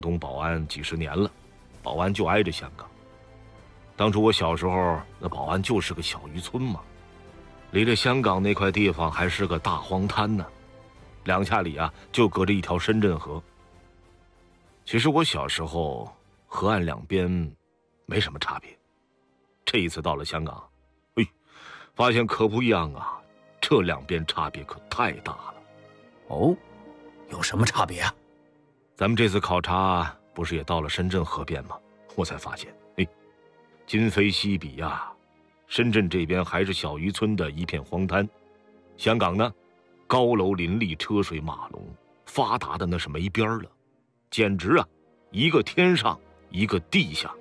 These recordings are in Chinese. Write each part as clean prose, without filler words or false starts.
东保安几十年了，保安就挨着香港。当初我小时候，那保安就是个小渔村嘛，离着香港那块地方还是个大荒滩呢，2下里啊就隔着一条深圳河。其实我小时候河岸两边没什么差别，这一次到了香港，发现可不一样啊，这两边差别可太大了。 哦，有什么差别啊？ 咱们这次考察不是也到了深圳河边吗？我才发现，今非昔比呀，深圳这边还是小渔村的一片荒滩，香港呢，高楼林立，车水马龙，发达的那是没边了，简直啊，一个天上，一个地下。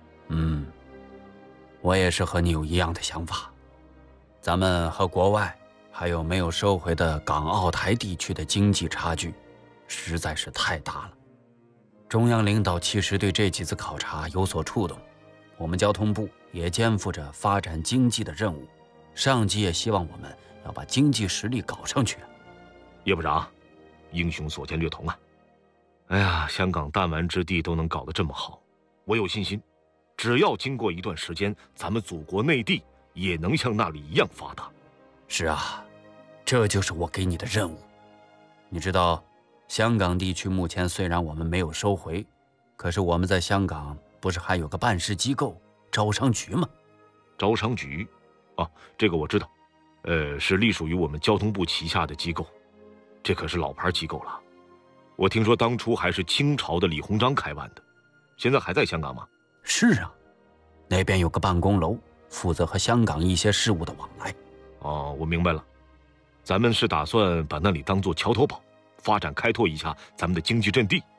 我也是和你有一样的想法。咱们和国外还有没有收回的港澳台地区的经济差距实在是太大了。中央领导其实对这几次考察有所触动，我们交通部也肩负着发展经济的任务，上级也希望我们要把经济实力搞上去。 叶部长，英雄所见略同啊！哎呀，香港弹丸之地都能搞得这么好，我有信心，只要经过一段时间，咱们祖国内地也能像那里一样发达。 是啊，这就是我给你的任务。你知道，香港地区目前虽然我们没有收回，可是我们在香港不是还有个办事机构招商局吗？ 招商局，这个我知道，是隶属于我们交通部旗下的机构，这可是老牌机构了。我听说当初还是清朝的李鸿章开办的，现在还在香港吗？ 是啊，那边有个办公楼，负责和香港一些事务的往来。 哦，我明白了，咱们是打算把那里当做桥头堡，发展开拓一下咱们的经济阵地。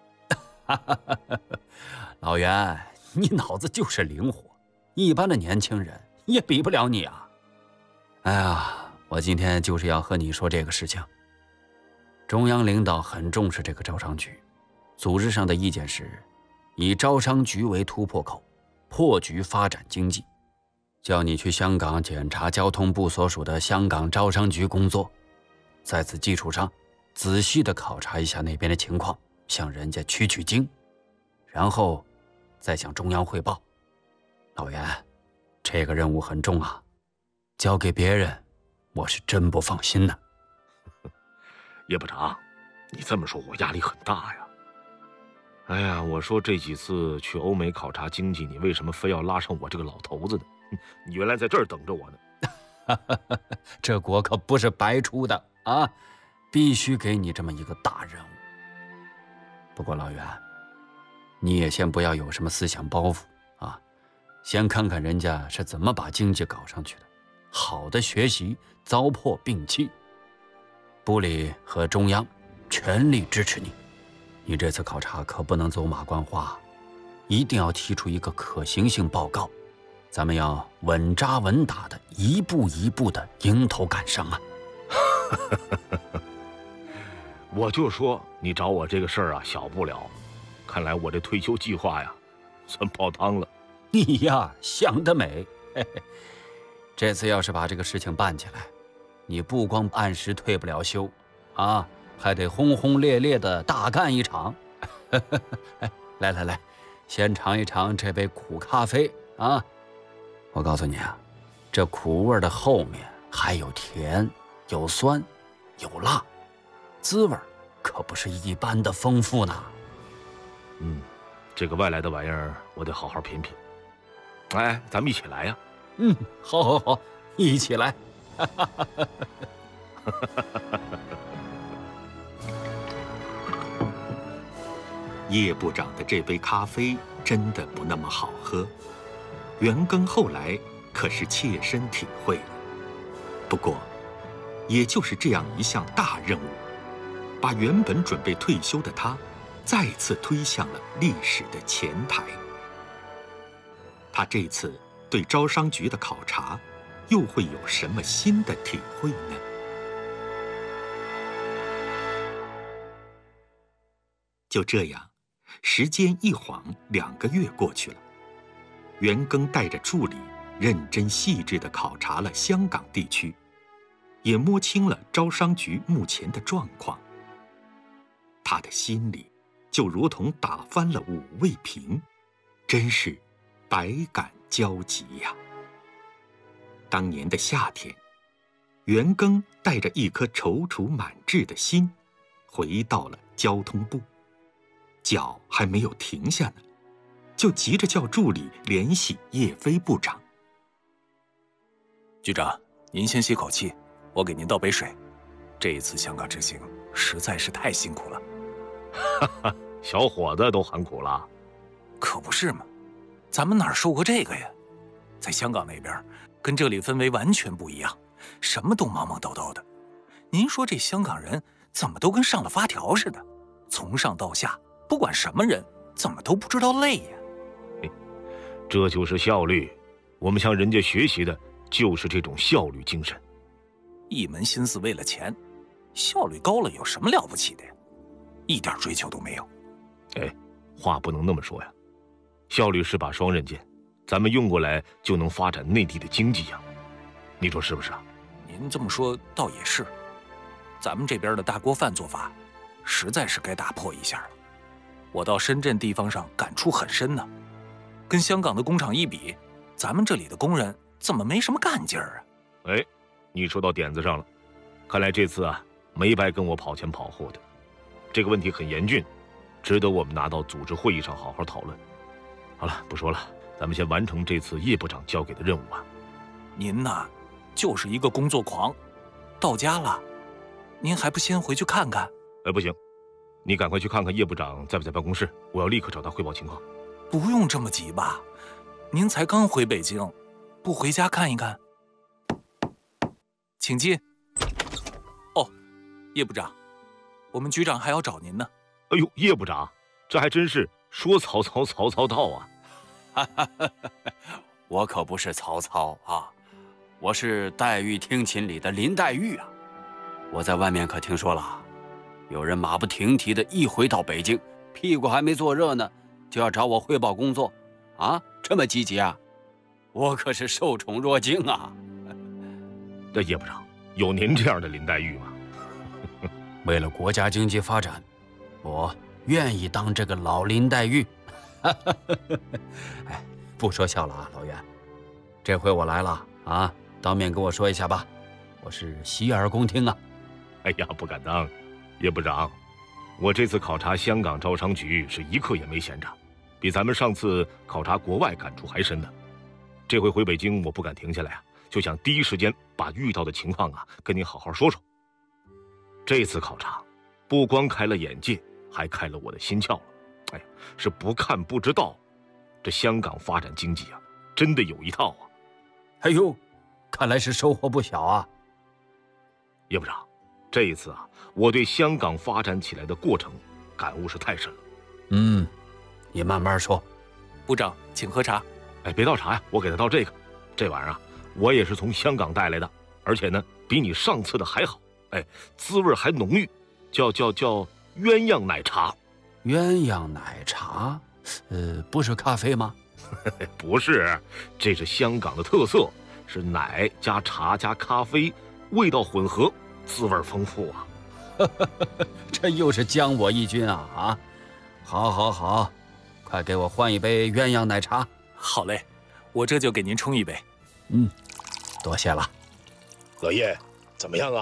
老袁，你脑子就是灵活，一般的年轻人也比不了你啊。哎呀，我今天就是要和你说这个事情。中央领导很重视这个招商局，组织上的意见是以招商局为突破口，破局发展经济，叫你去香港检查交通部所属的香港招商局工作，在此基础上仔细地考察一下那边的情况，向人家取经，然后再向中央汇报。老袁，这个任务很重啊，交给别人我是真不放心呢。 叶部长，你这么说我压力很大呀。哎呀，我说这几次去欧美考察经济，你为什么非要拉上我这个老头子呢？你原来在这儿等着我呢。 这国可不是白出的啊，必须给你这么一个大任务。不过老袁，你也先不要有什么思想包袱啊，先看看人家是怎么把经济搞上去的，好的学习，糟粕摒弃。部里和中央全力支持你，你这次考察可不能走马观花，一定要提出一个可行性报告，咱们要稳扎稳打的，一步一步的迎头赶上啊。 我就说你找我这个事儿啊小不了，看来我这退休计划呀算泡汤了。 你呀想得美，嘿嘿，这次要是把这个事情办起来，你不光按时退不了休啊，还得轰轰烈烈的大干一场。来来来，先尝一尝这杯苦咖啡啊！我告诉你啊，这苦味的后面还有甜，有酸，有辣，滋味可不是一般的丰富呢。 这个外来的玩意儿我得好好品品。哎，咱们一起来呀！ 好好好，一起来。 叶部长的这杯咖啡真的不那么好喝，袁庚后来可是切身体会了。不过，也就是这样一项大任务，把原本准备退休的他，再次推向了历史的前台。他这次对招商局的考察，又会有什么新的体会呢？就这样，时间一晃2个月过去了，袁庚带着助理认真细致地考察了香港地区，也摸清了招商局目前的状况。他的心里就如同打翻了五味瓶，真是百感交集呀。当年的夏天，袁庚带着一颗踌躇满志的心，回到了交通部，脚还没有停下呢，就急着叫助理联系叶飞部长。 局长，您先吸口气，我给您倒杯水。这一次香港之行实在是太辛苦了。 哈哈，小伙子都喊苦了。 可不是嘛，咱们哪儿受过这个呀？在香港那边，跟这里氛围完全不一样，什么都忙忙叨叨的。您说这香港人怎么都跟上了发条似的，从上到下，不管什么人，怎么都不知道累呀？ 这就是效率，我们向人家学习的就是这种效率精神。 一门心思为了钱，效率高了有什么了不起的呀？一点追求都没有。 哎，话不能那么说呀，效率是把双刃剑，咱们用过来就能发展内地的经济呀，你说是不是啊？ 您这么说倒也是，咱们这边的大锅饭做法，实在是该打破一下了。我到深圳地方上感触很深呢，跟香港的工厂一比，咱们这里的工人怎么没什么干劲儿啊？ 哎，你说到点子上了，看来这次啊没白跟我跑前跑后的，这个问题很严峻，值得我们拿到组织会议上好好讨论。好了，不说了，咱们先完成这次叶部长交给的任务吧。 您呐，就是一个工作狂，到家了，您还不先回去看看？ 不行，你赶快去看看叶部长在不在办公室，我要立刻找他汇报情况。 不用这么急吧，您才刚回北京，不回家看一看？请进。哦，叶部长，我们局长还要找您呢。 哎呦，叶部长，这还真是说曹操曹操到啊！ 我可不是曹操啊，我是黛玉听琴里的林黛玉啊。我在外面可听说了，有人马不停蹄的一回到北京，屁股还没坐热呢，就要找我汇报工作，啊，这么积极啊！我可是受宠若惊啊！ 这叶部长，有您这样的林黛玉吗？ 为了国家经济发展，我愿意当这个老林黛玉。哎，不说笑了啊，老袁，这回我来了啊，当面跟我说一下吧，我是洗耳恭听啊。 哎呀，不敢当，叶部长，我这次考察香港招商局是一刻也没闲着，比咱们上次考察国外感触还深呢。这回回北京，我不敢停下来啊，就想第一时间把遇到的情况啊跟您好好说说。这次考察，不光开了眼界，还开了我的心窍了。哎呀，是不看不知道，这香港发展经济啊，真的有一套啊。 哎呦，看来是收获不小啊。 叶部长，这一次啊，我对香港发展起来的过程感悟是太深了。 你慢慢说。 部长，请喝茶。 哎，别倒茶呀，我给他倒这个。这玩意儿啊，我也是从香港带来的，而且呢，比你上次的还好。哎，滋味还浓郁，叫鸳鸯奶茶。 鸳鸯奶茶，不是咖啡吗？ 不是，这是香港的特色，是奶加茶加咖啡，味道混合，滋味丰富啊。 这又是将我一军啊！啊，好，快给我换一杯鸳鸯奶茶。 好嘞，我这就给您冲一杯。 多谢了。 老叶，怎么样啊？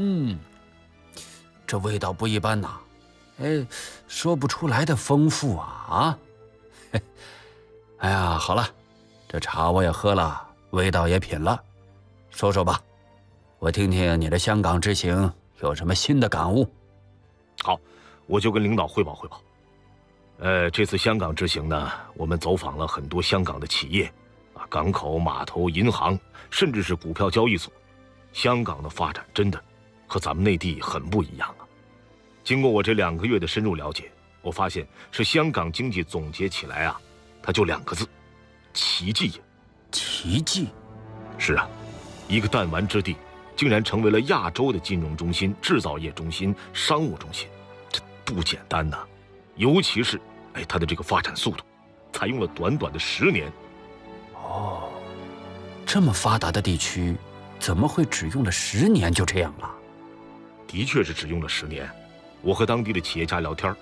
这味道不一般呐，说不出来的丰富啊！哎呀，好了，这茶我也喝了，味道也品了，说说吧，我听听你的香港之行有什么新的感悟。 好，我就跟领导汇报汇报。这次香港之行呢，我们走访了很多香港的企业，港口、码头、银行，甚至是股票交易所。香港的发展真的和咱们内地很不一样啊！经过我这2个月的深入了解，我发现是香港经济总结起来啊，它就2个字：奇迹呀！ 奇迹？ 是啊，一个弹丸之地，竟然成为了亚洲的金融中心、制造业中心、商务中心，这不简单呐！尤其是它的这个发展速度，采用了短短的10年。 哦，这么发达的地区，怎么会只用了10年就这样了？ 的确是只用了10年。我和当地的企业家聊天，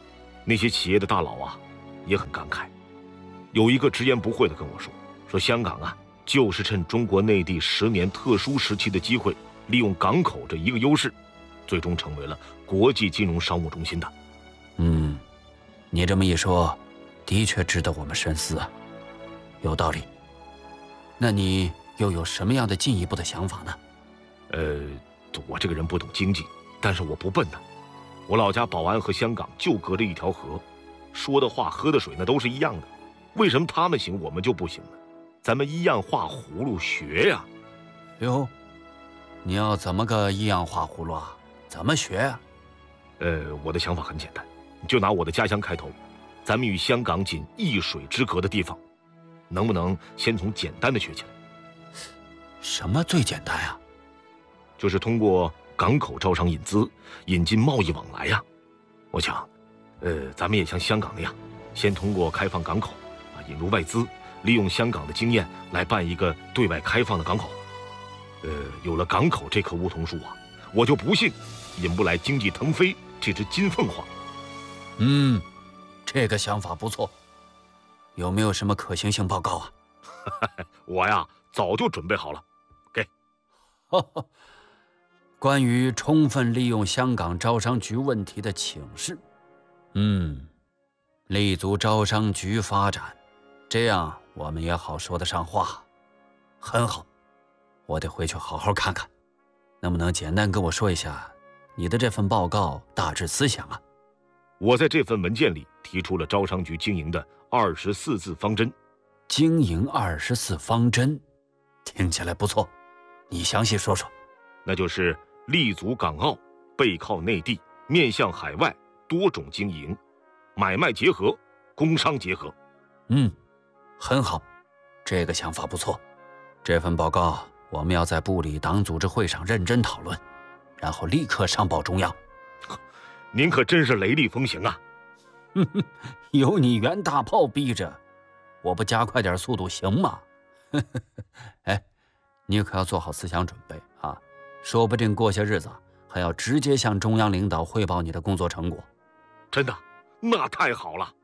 那些企业的大佬啊，也很感慨。有一个直言不讳的跟我说香港啊，就是趁中国内地10年特殊时期的机会，利用港口这一个优势，最终成为了国际金融商务中心的。 你这么一说，的确值得我们深思啊，有道理。那你又有什么样的进一步的想法呢？ 我这个人不懂经济，但是我不笨呐。我老家宝安和香港就隔着一条河，说的话喝的水那都是一样的，为什么他们行我们就不行呢？咱们一样画葫芦学呀。 哟，你要怎么个一样画葫芦啊？怎么学啊？ 我的想法很简单，就拿我的家乡开头，咱们与香港仅一水之隔的地方，能不能先从简单的学起来？ 什么最简单呀？ 就是通过港口招商引资，引进贸易往来呀。我想，咱们也像香港那样，先通过开放港口引入外资，利用香港的经验来办一个对外开放的港口。有了港口这棵梧桐树啊，我就不信引不来经济腾飞这只金凤凰。 这个想法不错，有没有什么可行性报告啊？ 我呀，早就准备好了，给。 关于充分利用香港招商局问题的请示，立足招商局发展，这样我们也好说得上话。很好，我得回去好好看看。能不能简单跟我说一下你的这份报告大致思想啊？ 我在这份文件里提出了招商局经营的24字方针。 经营24方针，听起来不错，你详细说说。 那就是立足港澳，背靠内地，面向海外，多种经营，买卖结合，工商结合。 很好，这个想法不错。这份报告我们要在部里党组织会上认真讨论，然后立刻上报中央。 您可真是雷厉风行啊！ 有你袁大炮逼着，我不加快点速度行吗？哎，你可要做好思想准备啊！说不定过些日子还要直接向中央领导汇报你的工作成果。 真的？那太好了。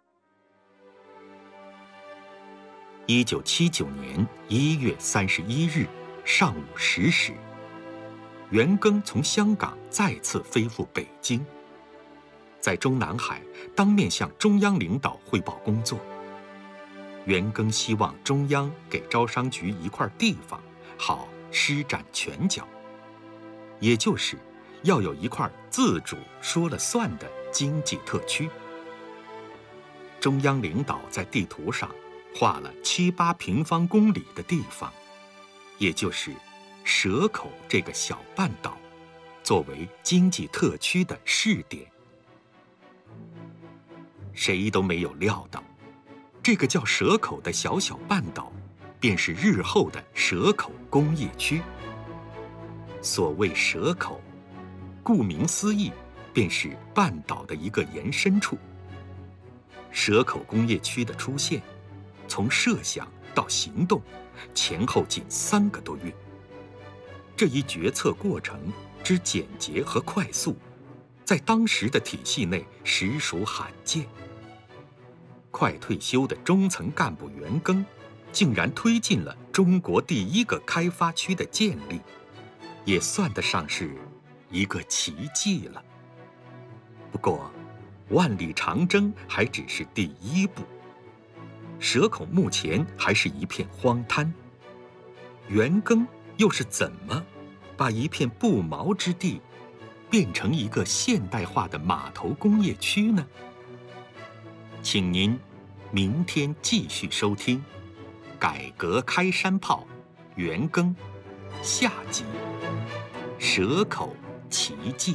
1979年1月31日上午10时，袁庚从香港再次飞赴北京，在中南海当面向中央领导汇报工作。袁庚希望中央给招商局一块地方，好施展拳脚，也就是要有一块自主说了算的经济特区。中央领导在地图上画了7、8平方公里的地方，也就是蛇口这个小半岛，作为经济特区的试点。谁都没有料到，这个叫蛇口的小小半岛，便是日后的蛇口工业区。所谓蛇口，顾名思义，便是半岛的一个延伸处。蛇口工业区的出现，从设想到行动，前后仅3个多月。这一决策过程之简洁和快速，在当时的体系内实属罕见。快退休的中层干部袁庚，竟然推进了中国第1个开发区的建立，也算得上是一个奇迹了。不过，万里长征还只是第1步。蛇口目前还是一片荒滩，袁庚又是怎么把一片不毛之地变成一个现代化的码头工业区呢？请您明天继续收听《改革开山炮》袁庚下集《蛇口奇迹》。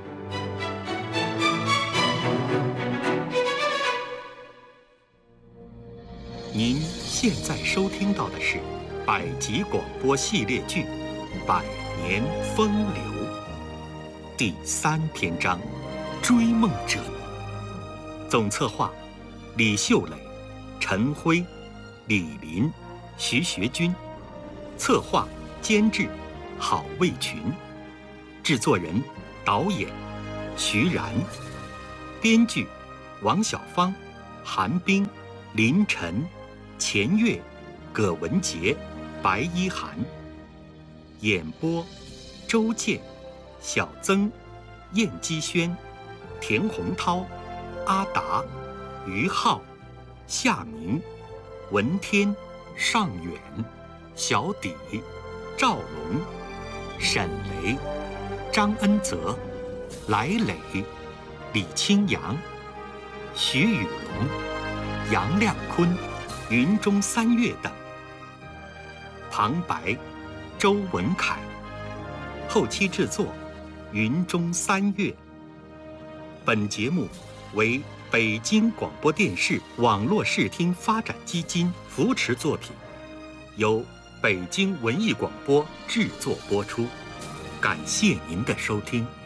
您现在收听到的是百集广播系列剧《百年风流》第3篇章《追梦者》，总策划李秀磊、陈辉、李林、徐学军，策划监制郝卫群，制作人导演徐然，编剧王小芳、韩冰、林晨、钱月、葛文杰、白一涵。演播：周健、小曾、燕姬轩、田洪涛、阿达、于浩、夏明、文天、尚远、小底、赵龙、沈雷、张恩泽、来磊、李清扬、徐雨龙、杨亮坤、云中三月等。旁白：周文凯。后期制作：云中三月。本节目为北京广播电视网络视听发展基金扶持作品，由北京文艺广播制作播出。感谢您的收听。